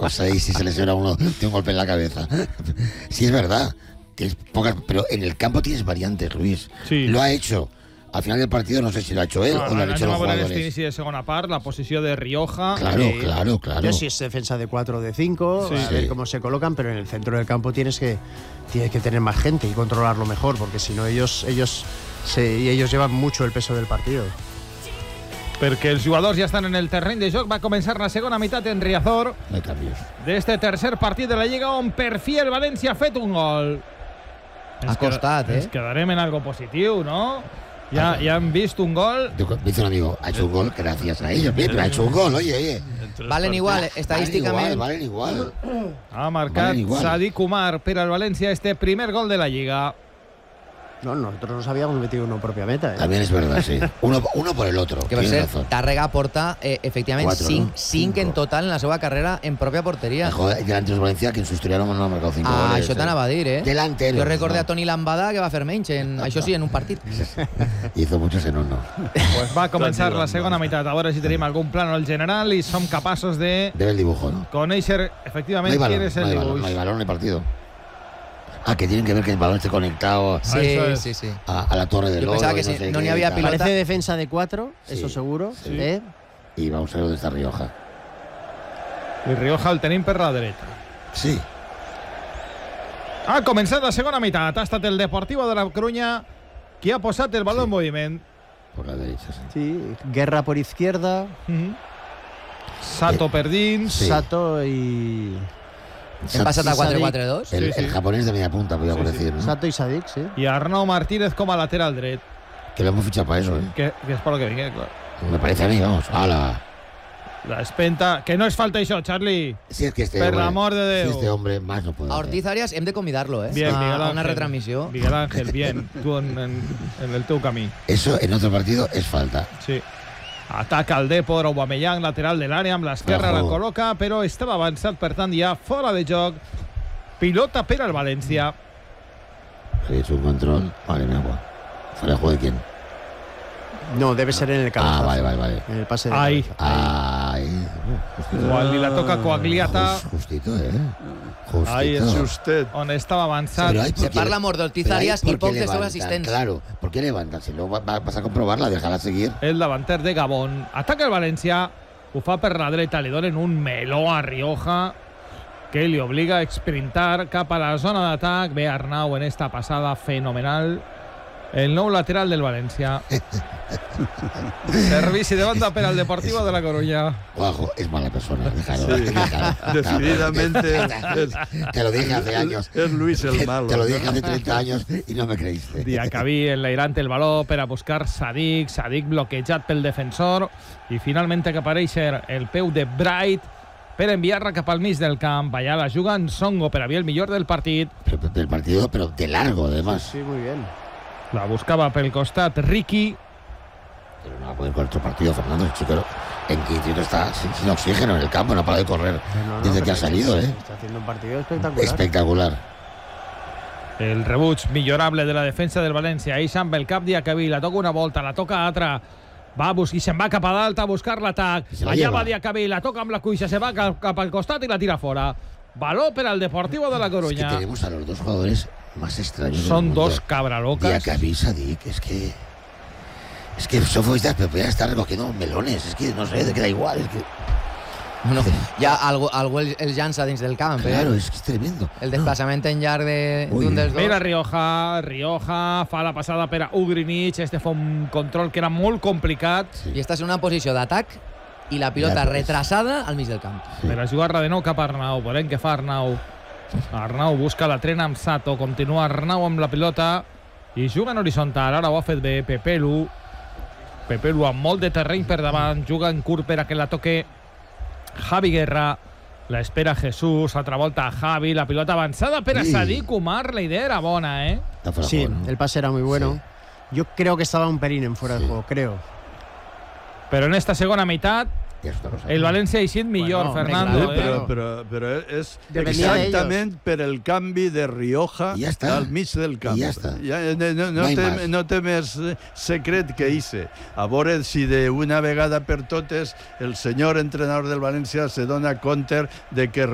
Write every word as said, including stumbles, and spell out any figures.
pasa ahí si se lesiona uno de un golpe en la cabeza? Sí, es verdad. Tienes pocas, pero en el campo tienes variantes, Luis. Sí. Lo ha hecho. Al final del partido no sé si lo ha hecho él Ah, o lo han hecho los jugadores. En inici de segona part, la posició de Rioja. Claro, Sí. claro, claro. Yo si es defensa de cuatro o de cinco, Sí. a ver Sí. cómo se colocan, pero en el centro del campo tienes que, tienes que tener más gente y controlarlo mejor, porque si no ellos, ellos, se, y ellos llevan mucho el peso del partido. Perquè els jugadors ja estan en el terreny de joc. Va començar la segona meitat en Riazor No hay cambios. d'este tercer partit de la Lliga on per fi el València ha fet un gol. Ha costat, eh? Ens quedarem en algo positiu, no? Ja, ja hem vist un gol. Me dice un amigo, ha hecho un gol gracias a ellos. Bien, pero ha hecho un gol, oye, oye. Valen igual, estadísticament. Valen igual, valen igual. Ha marcat Valen igual. Sadik Umar per al València este primer gol de la Lliga. No, nosotros nos habíamos metido una propia meta. ¿eh? También es verdad, sí. Uno, uno por el otro. Que per Tienes cert, razón. Tàrrega porta eh, efectivament Quatre, cinc, no? cinc en Cinco. total en la seva carrera en pròpia porteria. Joder, delanteros Valencia que en su historia no han marcado cinco Ah, goles. això t'anava a dir, eh? Delanteros. Jo recordé no. a Toni Lambada que va fer menys, en, això sí, en un partit. Hizo muchos en uno. Pues va a començar la segona meitat. A veure si tenim algun plano al general i som capaços de Debe el dibujo, ¿no? conèixer No efectivament hay balón, quién es no el hay balón, dibuix. no hay balón, no hay partido. Ah, que tienen que ver que el balón esté conectado Sí, Això és. sí, sí. a, a la torre del Yo oro. pensaba que y si sé no qué ni y había tal. pilota. Parece defensa de cuatro, Sí, eso seguro. sí. ¿eh? Y vamos a ver dónde está Rioja. I Rioja el tenim per la dreta. Sí. Ha començat la segona meitat. Ha estat el Deportivo de la Coruña qui ha posat el baló Sí. en moviment. Por la derecha, sí. Sí, Guerra por izquierda, Mhm. Sato per dins. Sí. Sato y Hem passat a Sadik. quatre quatre dos. El, Sí, sí. el japonés de media punta, podríamos Sí, sí. decir, ¿no? Sato y Sadik, sí. I Arnau Martínez com a lateral dret. Que lo hemos fichado para eso, ¿eh? Que, que és per lo que vingué, clar. Me parece a mí, vamos. ¡Hala! La espenta... Que no és falta això, Charlie. Si es que este Per hombre, l'amor de Déu. si este hombre más no puede A hacer. Ortiz Arias hem de convidar-lo, eh? Bien, a, Miguel a Ángel. una retransmissió. Miguel Ángel, bien. Tu en, en, en el teu camí. Eso en otro partido es falta. Sí. Ataca el Depor, Aubameyang, lateral de l'àrea, amb l'esquerra la Ojo. col·loca, però estava avançat, per tant, ja fora de joc. Pilota per al València. Ha hecho un control. Vale, me agua. ¿Fuera de juego de quién? No, debe ser en el cabezazo. Ah, vale, vale, vale. En el pase de Ahí. cabeza. Ay. uh, Justito. Quan la toca Coagliata, Just- Justito, ¿eh? Justito. Ahí es usted. on estava avançat. Pero hay por Se qué- parla molt d'Ortiz pero hay Arias por i qué poc dels seus levantan, assistents. Claro, ¿por qué levantan? Si luego va- va- vas a comprobarla, déjala seguir. El davanter de Gabón. Ataca el València. Ho fa per la dreta. Li donen un meló a Rioja que li obliga a exprintar cap a la zona d'atac. Ve Arnau en esta passada fenomenal. El nou lateral del València. Servici de banda per al Deportivo de la Coruña. Guajo, es mala persona. Déjalo, Sí, déjalo. decididamente es- Te lo dije hace años. Es Luis el malo. Te lo dije hace treinta años y no me creíste. Diacabí enlairant el baló per a buscar Sadik. Sadik bloquejat pel defensor. I finalment que apareix el peu de Bright per enviar-la cap al mig del camp. Allà la juga en Songo per a el millor del partit. Pero, pero del partido, pero de largo, además. Sí, muy bien. La buscava pel costat Ricky. Pero no va a poder con otro partido, Fernando. El chico en Quintito está sin, sin oxígeno en el campo, no para de correr No, no, desde pero que ha salido, ¿eh? Está haciendo un partido espectacular. Espectacular. El rebuig millorable de la defensa del València. Ahí amb el cap Diacabí. La toca una volta, la toca altra. Va a bus i se'n va cap a dalt a buscar l'atac. I se la Allà lleva. va Diacabí, la toca amb la cuixa, se va cap, cap al costat i la tira fora. Baló per al Deportivo de la Es que Coruña. tenemos a los dos jugadores más extraños. del Son mundo. dos cabralocas. Diacabí y Sadik, es que. Es que son futbolistas, pero podrían estar recogiendo melones. Es que no sé, te queda igual. Es que, Bueno, ja algú, algú el, el llança dins del camp, claro, eh? es que es tremendo. El desplaçament en llarg de- Ui. d'un dels dos. Mira Rioja, Rioja fa la passada per a Ugrinic. Este fa un control que era molt complicat. I estàs en una posició d'atac i la pilota Ja, pues. retrasada al mig del camp. Sí. Per a jugar-la de nou cap a Arnau. Veurem què fa Arnau. Arnau busca la trena amb Sato. Continua Arnau amb la pilota i juga en horitzontal. Ara ho ha fet bé Pepelu. Pepelu amb molt de terreny per davant. Juga en curt per a que la toque Javi Guerra. La espera Jesús. Altra volta a Javi. La pilota avançada per a Sí. Sadik Umar. La idea era bona, eh? Está fuera de Sí, juego, ¿no? el pase era muy bueno. Sí. Yo creo que estaba un pelín en fuera Sí. de juego, creo. Però en esta segona meitat Ya es otra cosa. el València ha eixit millor, Bueno, Fernando. claro, eh? Pero, pero, pero es Dependía de exactamente per el canvi de Rioja Y ya está. al mig del camp. Y ya está. Ja, eh, no, no, No hay te, más. no té més secret que hice. A veure si de una vegada per totes el senyor entrenador del València se dona compte de que